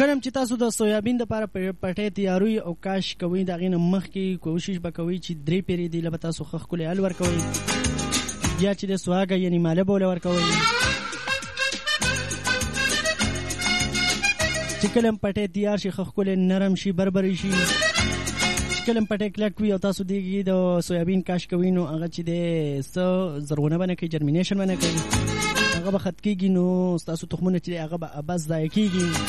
کله چې تاسو د سویابین دپاره پټۍ تیاروي او کاش کوئ، د هغې نه مخکې کوشش به کوئ چې 3 پیرې دی له به تاسو ښه ښکلی حل ورکوئ. بیا چې د سوهاګه یعنې ماله به وله ورکوئ. چې کله هم پټۍ تیار شي ښه ښکلی نرم شي بربرې شي، چې کله هم پټۍ کلک وي او تاسو دې د سویابین کاش کوئ نو هغه چې دی څه زرغونه به نه کوي، جرمینیشن به نه کوي، هغه به خط کېږي، نو ستاسو تخمونه چې دی هغه به بس ضایع کېږي.